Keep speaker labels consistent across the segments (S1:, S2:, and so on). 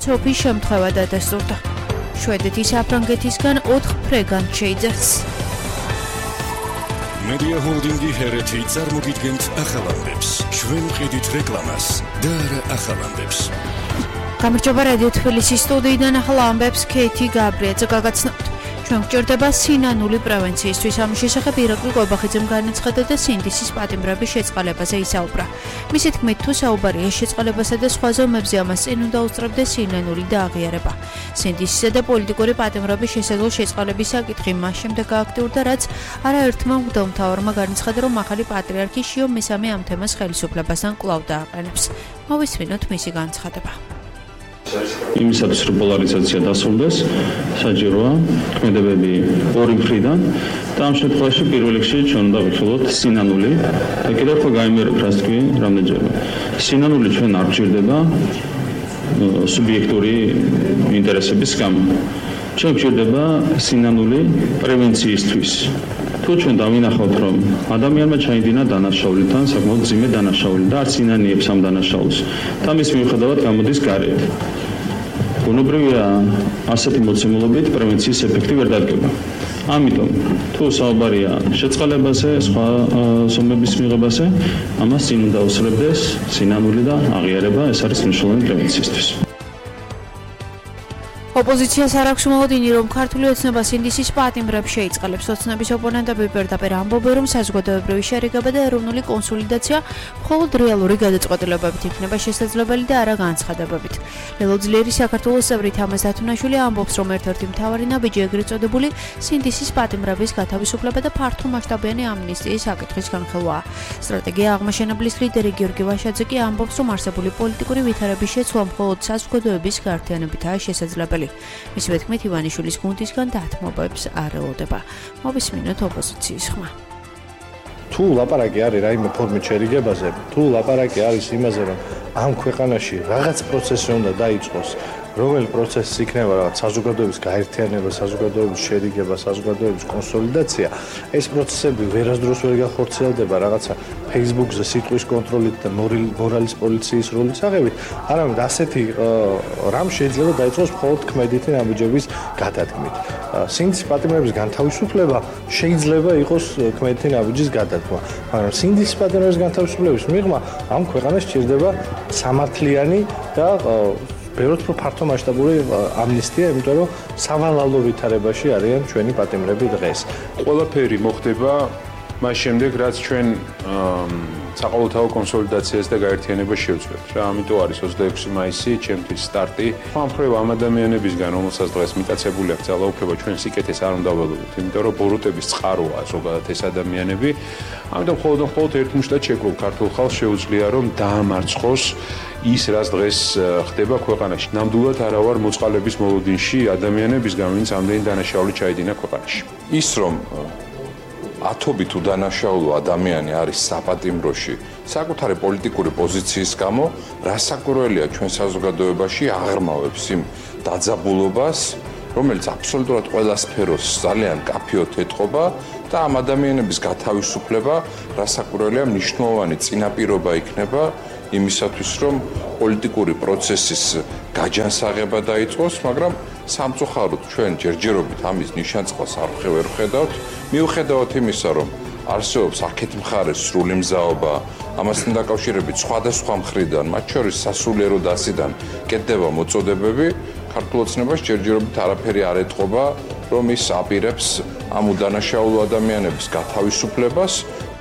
S1: ცოფის შემთხვევა დადასტურდა. შვედეთის საფრანგეთისგან 4 ფრეგანტ შეიძახს.
S2: Media Holdingi Hereti წარმოგიდგენთ ახალ ამბებს. ჩვენ ვყიდით რეკლამას და არა ახალ ამბებს.
S1: გამარჯობა რადიო თბილისის სტუდიიდან ახალ ამბებს ქეთი გაბრიაძე გაგაცნობთ. ჩვენ გვჭირდება სინანული პრევენციისთვის. ამის შესახებ ირაკლი კვებახიძემ განაცხადა და სინდისის პატიმრების შეწყალებაზე ისაუბრა. მისი თქმით, თუ საუბარია შეწყალებასა და სხვა ზომებზე, ამას წინ უნდა უსწრებდეს სინანული და აღიარება. სინდისისა და პოლიტიკური პატიმრების შესაძლო შეწყალების საკითხი მას შემდეგ გააქტიურდა, რაც არაერთმა მღვდელმთავარმა განაცხადა, რომ ახალი პატრიარქი შიო მესამე ამ თემას ხელისუფლებასთან კვლავ დააყენებს. მოვისმინოთ მისი განცხადება.
S3: იმისათვის რომ პოლარიზაცია დასრულდეს, საჭიროა ქმედებები ორი მხრიდან და ამ შემთხვევაში პირველ რიგში ჩვენ უნდა ვიხილოთ სინანული და კიდევ ერთხელ გაიმეორებ რას თქვი რამდენჯერმე. სინანული ჩვენ არ გვჭირდება სუბიექტური ინტერესების გამო. ჩვენ გვჭირდება სინანული პრევენციისთვის. თუ ჩვენ დავინახავთ, რომ ადამიანმა ჩაიდინა დანაშაული, თან საკმაოდ მძიმე დანაშაული და არც ინანიებს ამ დანაშაულს და მის მიუხედავად გამოდის გარეთ. ბუნებრივია ასეთი მოცემულობით პრევენციის ეფექტი ვერ დადგება. ამიტომ თუ საუბარია შეწყალებაზე, სხვა ზომების მიღებაზე, ამას წინ უნდა უსწრებდეს სინანული და აღიარება, ეს არის მნიშვნელოვანი პრევენციისთვის.
S1: ოპოზიციას არ აქვს მოლოდინი, რომ ქართული ოცნება სინდისის პატიმრებს შეიწყალებს. ოცნების ოპონენტები პირდაპირ ამბობენ, რომ საზოგადოებრივი შერიგება და ეროვნული კონსოლიდაცია მხოლოდ რეალური გადაწყვეტილებებით იქნება შესაძლებელი და არა განცხადებებით. ლელო ძლიერი საქართველოს წევრი თამაზ დათუნაშვილი ამბობს, რომ ერთ-ერთი მთავარი ნაბიჯი ეგრეთ წოდებული სინდისის პატიმრების გათავისუფლება და ფართო მასშტაბიანი ამნისტიის საკითხის განხილვაა. სტრატეგია აღმაშენებლის ლიდერი გიორგი ვაშაძე კი ამბობს, რომ არსებული პოლიტიკური ვითარების შეცვლა მხოლოდ საზოგადოების გაერთიანებითაა შესაძლებელი. მისი თქმით, ივანიშვილის გუნდისგან დათმობებს არ ელოდება. მოვისმინოთ ოპოზიციის ხმა.
S4: თუ ლაპარაკი არის რაიმე ფორმით შერიგებაზე, თუ ლაპარაკი არის იმაზე, რომ ამ ქვეყანაში რაღაც პროცესი უნდა დაიწყოს, რომელი პროცესი იქნება რაღაც საზოგადოების გაერთიანება, საზოგადოების შერიგება, საზოგადოების კონსოლიდაცია, ეს პროცესები ვერასდროს ვერ გახორციელდება რაღაცა Facebook-ზე სიტყვის კონტროლით და მორალის პოლიციის როლის აღებით, არამედ ასეთი რამ შეიძლება დაიწყოს მხოლოდ ქმედითი ნაბიჯების გადადგმით. სინდისის პატიმრების განთავისუფლება შეიძლება იყოს ქმედითი ნაბიჯის გადადგმა, მაგრამ სინდისის პატიმრების განთავისუფლების მიღმა ამ ქვეყანას სჭირდება სამართლიანი და ბევრად უფრო ფართო მასშტაბური ამნისტია, იმიტომ რომ სავალალო ვითარებაში არიან ჩვენი პატიმრები დღეს.
S5: ყველაფერი მოხდება მას შემდეგ, რაც ჩვენ საყოველთაო კონსოლიდაციას და გაერთიანებას შევწყვეტ. რა, ამიტომ არის 26 მაისი ჩემთვის სტარტი. ამ მხრივ ამ ადამიანებისგან, რომელსაც დღეს მიტაცებული აქვს ძალაუფლება, ჩვენ სიკეთეს არ უნდა ველოდოთ, იმიტომ რომ ბოროტების წყაროა ზოგადად ეს ადამიანები. ამიტომ მხოლოდ ერთ მუშტად შეგროვ ქართულ ხალხს შეუძლია რომ დაამარცხოს ის რაც დღეს ხდება ქვეყანაში. ნამდვილად არა ვარ მოწყალების მოლოდინში ადამიანებისგან, ვინც ამდენი დანაშაული ჩაიდინა ქვეყანაში.
S6: ის რომ ათობით უდანაშაულო ადამიანი არის საპატიმროში საკუთარი პოლიტიკური პოზიციის გამო, რასაკვირველია ჩვენ საზოგადოებაში აღრმავებს იმ დაძაბულობას, რომელიც აბსოლუტურად ყველა სფეროს ძალიან კაფიოდ ეტყობა და ამ ადამიანების გათავისუფლება რასაკვირველია მნიშვნელოვანი წინაპირობა იქნება იმისათვის, რომ პოლიტიკური პროცესის გაჯანსაღება დაიწყოს, მაგრამ სამწუხაროდ ჩვენ ჯერჯერობით ამის ნიშანწყალს არ ვხედავთ, მიუხედავად იმისა, რომ არსებობს აქეთ მხარეს სრული მზაობა, ამასთან დაკავშირებით სხვადასხვა მხრიდან, მათ შორის სასულიერო დასიდან კეთდება მოწოდებები, ქართულ ოცნებას ჯერჯერობით არაფერი არ ეტყობა, რომ ის აპირებს ამ უდანაშაულო ადამიანების გათავისუფლებას.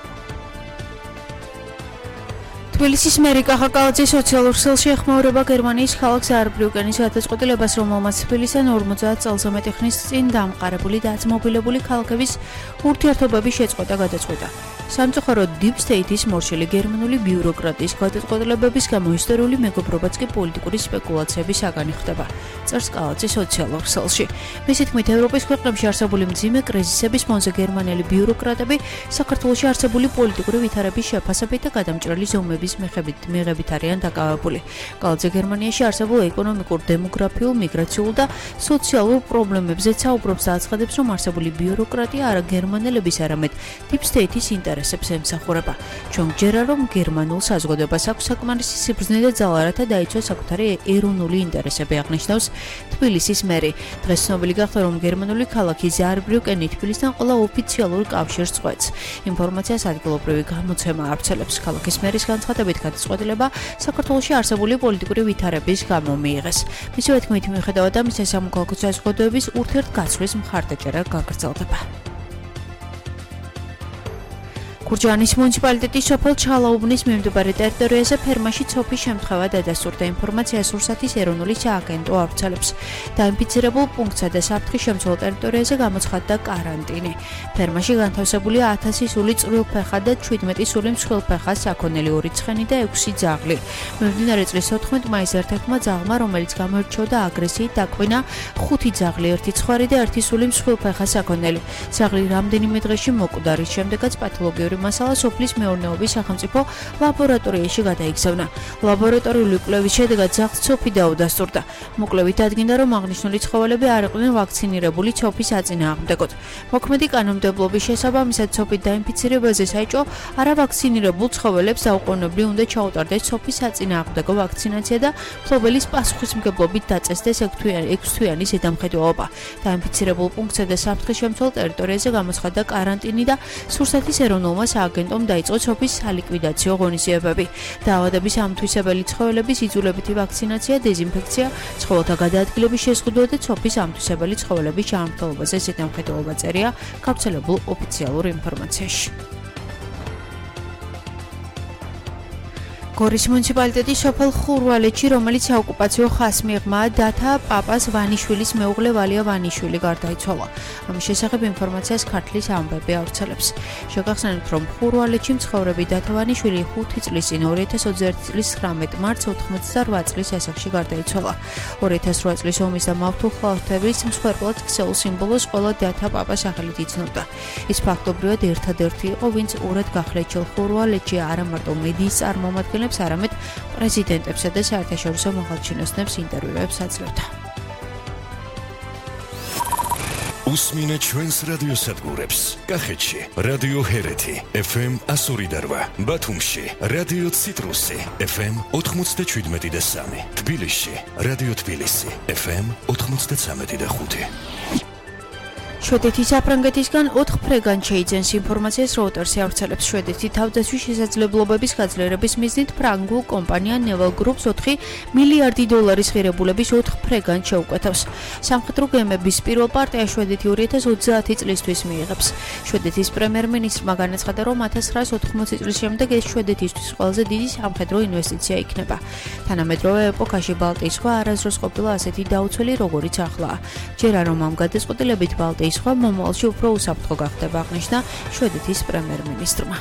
S1: თბილისის მერი კახაკალაძის სოციალურ ქსელში ეხმაურება გერმანიის ქალაქ ზაარბრიუკენის გადაწყვეტილებას, რომელმაც თბილისთან 50 წელზე მეტი ხნის წინ დამყარებული და აწმობილებული ქალაქების ურთიერთობების შეწყვეტა გადაწყვეტა. სამწუხაროდ Deep State-ის მორჩილი გერმანული ბიუროკრატიის გადაწყვეტილებების გამო ისტორიული მეგობრობაც კი პოლიტიკური სპეკულაციების საგანი ხდება. დაწერს კალათის სოციალურ ქსელში. მისი თქმით, ევროპის ქვეყნებში არსებული მძიმე კრიზისების ფონზე გერმანელი ბიუროკრატები საქართველოში არსებული პოლიტიკური ვითარების შეფასებით და გადამჭრელი ზომების მიღებით არიან დაკავებული. კალათზე გერმანიაში არსებულ ეკონომიკურ, დემოგრაფიულ, მიგრაციულ და სოციალურ პრობლემებზეც საუბრობს და აცხადებს, რომ არსებული ბიუროკრატია არა გერმანელების, არამედ Deep State-ის ინტერესებს ემსახურება. ჩვენ გჯერა, რომ გერმანულ საზოგადოებას აქვს საკმარისი სიბრძნე და ძალა, რათა დაიცვას საკუთარი ეროვნული ინტერესები, აღნიშნავს თბილისის მერი. დღეს ცნობილი გახდა, რომ გერმანული ქალაქი ზაარბრიუკენი თბილისთან ყველა ოფიციალურ კავშირს წყვეტს. ინფორმაციას ადგილობრივი გამოცემა ავრცელებს. ქალაქის მერის განცხადებით, გადაწყვეტილება საქართველოში არსებული პოლიტიკური ვითარების გამო მიიღეს. მისივე თქმით, მიუხედავად ამისა, სამოქალაქო საზოგადოების ურთიერთგაცვლის მხარდაჭერა გაგრძელდება. გურჯაანის მუნიციპალიტეტის სოფელ ჩალაუბნის მიმდებარე ტერიტორიაზე ფერმაში ცოფის შემთხვევა დადასტურდა. ინფორმაციას რუსეთის ეროვნული სააგენტო ავრცელებს. დაინფიცირებულ პუნქტსა და საფრთხის შემცველ ტერიტორიაზე გამოცხადდა კარანტინი. ფერმაში განთავსებულია 1000 სული წვრილფეხა და 17 სული მსხვილფეხა საქონელი, 2 ცხენი და 6 ძაღლი. მიმდინარე წლის 14 მაისს ერთ-ერთმა ძაღლმა, რომელიც გამოირჩეოდა აგრესიით, დაკვინა 5 ძაღლი, 1 ცხვარი და 1 სული მსხვილფეხა საქონელი. ძაღლი რამდენიმე დღეში მოკვდა, რის შემდეგაც პათოლოგიური მასალა სოფლის მეურნეობის სახელმწიფო ლაბორატორიაში გადაიგზავნა. ლაბორატორიული კვლევის შედეგად ძაღლს ცოფი დაუდასტურდა. მოკლევით დადგინდა, რომ აღნიშნული ცხოველები არ იყვნენ ვაქცინირებული ცოფის საწინააღმდეგოდ. მოქმედი კანონმდებლობის შესაბამისად ცოფით დაინფიცირებაზე საჭო არავაქცინირებულ ცხოველებს დაუყოვნებლივ უნდა ჩაუტარდეს ცოფის საწინააღმდეგო ვაქცინაცია და მფლობელის პასუხისმგებლობით დაწესდეს 6 თვიანი ზედამხედველობა. დაინფიცირებულ პუნქტსა და საფრთხის შემცველ ტერიტორიაზე გამოცხადდა კარანტინი და სურსათის ეროვნულმა სააგენტომ დაიწყო ცოფის სალიკვიდაციო ღონისძიებები. დაავადების ამთვისებელი ცხოველების იძულებითი ვაქცინაცია, დეზინფექცია, ცხოველთა გადაადგილების შეზღუდვა და ცოფის ამთვისებელი ცხოველების ჩამოყალიბებაზე ზედამხედველობა წერია გავრცელებულ ოფიციალურ ინფორმაციაში. გორის მუნიციპალიტეტის სოფელ ხურვალეთში, რომელიც საოკუპაციო ხაზს მიიღმა, დათა პაპას ვანიშვილის მეუღლე ვალია ვანიშვილი გარდაიცვალა. ამის შესახებ ინფორმაციას ქართლის ამბები ავრცელებს. შეგახსენებთ, რომ ხურვალეთში მცხოვრები დათა ვანიშვილი 5 წლის წინ 2021 წლის 19 მარტს 88 წლის ასაკში გარდაიცვალა. 2008 წლის ომის და მავთულხლავთების მსხვერპლად ქსეულ სიმბოლოს ყველა დათა პაპას სახელით იცნობდა. ის ფაქტობრივად ერთადერთი იყო, ვინც ურად გახლეჩილ ხურვალეთში არა მარტო მედიის წარმომადგენლებს, არამედ პრეზიდენტებსა და საერთაშორისო მოხალჩინოსნებს ინტერვიუებს აძლევდა.
S2: უსმინე ჩვენს რადიოსადგურებს. კახეთში რადიო ჰერეთი FM 102, ბათუმში რადიო ციტრუსი FM 97.3, თბილისში რადიო თბილისი FM 93.5.
S1: შვედეთის საფრანგეთისგან 4 ფრეგანს შეიძენს. ინფორმაციას Reuters ავრცელებს. შვედეთის თავდაცვის შესაძლებლობების გაძლიერების მიზნით ფრანგულ კომპანია Naval Group 4 მილიარდი დოლარის ღირებულების 4 ფრეგანს შეუკვეთავს. სამხედრო გემების პირველ პარტია შვედეთი 2030 წლისთვის მიიღებს. შვედეთის პრემიერ-მინისტრმა განაცხადა, რომ 1980 წლის შემდეგ ეს შვედეთისთვის ყველაზე დიდი სამხედრო ინვესტიცია იქნება. თანამედროვე ეპოქაში ბალტიის ზღვა არასდროს ყოფილა ასეთი დაუცველი, როგორიც ახლა. ჯერა რომ ამ გადაწყვეტილებით ბალტიის სხვა მომავალში უფრო უსაფრთხო გახდება, აღნიშნა შვედეთის პრემიერ-მინისტრმა.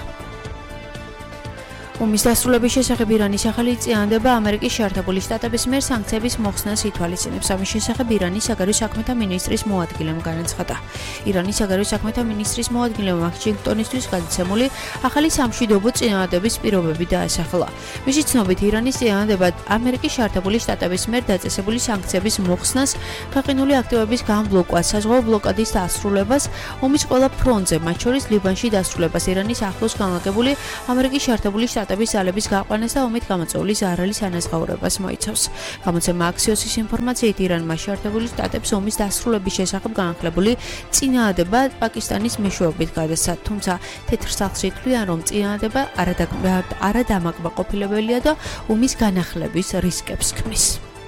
S1: ომის დასრულების შესახებ ირანის ახალი წინააღმდება ამერიკის შეერთებული შტატების მიერ სანქციების მოხსნას ითვალისწინებს. ამის შესახებ ირანის საგარეო საქმეთა მინისტრის მოადგილემ განაცხადა. ირანის საგარეო საქმეთა მინისტრის მოადგილემ ვაშინგტონისთვის გადაცემული ახალი სამშვიდობო წინააღმდების პირობები დაასახელა. მისი ცნობით, ირანის წინააღმდება ამერიკის შეერთებული შტატების მიერ დაწესებული სანქციების მოხსნას, გაყინული აქტივების გამბლოკვას, საზღვაო ბლოკადის დასრულებას, ომის ყველა ფრონტზე, მათ შორის ლიბანში დასრულებას, ირანის ახლოს განლაგებული ამერიკის შეერთებული შტატების ძალების გაყვანას და ომით გამოწვეული ზარალის ანაზღაურებას მოიცავს. გამოცემა Axios-ის ინფორმაციით, ირანმა შეერთებული შტატებს ომის დასრულების შესახებ განახლებული წინააღმდება პაკისტანის მეშვეობით გადასცა, თუმცა თეთრ სახლში თვლიან, რომ წინააღმდება არადამაკმაყოფილებელია და ომის განახლების რისკებს ქმნის.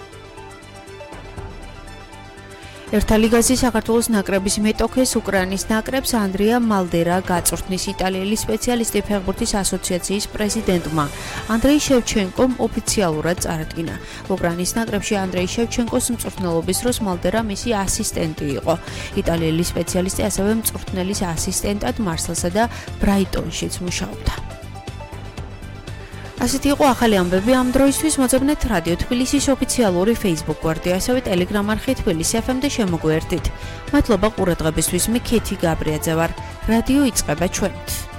S1: ერთა ლიგაზე საქართველოს ნაკრების მეტოქეს უკრაინის ნაკრებს ანდრია მალდერა გაწვრთნის. იტალიელი სპეციალისტი ფეხბურთის ასოციაციის პრეზიდენტმა ანდრეი შევჩენკომ ოფიციალურად წარადგინა. უკრაინის ნაკრებში ანდრეი შევჩენკოს მწვრთნელობის დროს მალდერა მისი ასისტენტი იყო. იტალიელი სპეციალისტი ასევე მწვრთნელის ასისტენტად მარსელსა და ბრაიტონშიც მუშაობდა. ასეთი იყო ახალი ამბები ამ დროისთვის. მოძებნეთ რადიო თბილისის ოფიციალური Facebook გვერდი, ასევე Telegram არხი თბილისი FM და შემოგვიერთდით. მადლობა ყურადღებისთვის, მე ქეთი გაბრიაძე ვარ. რადიო იწყება ჩვენით.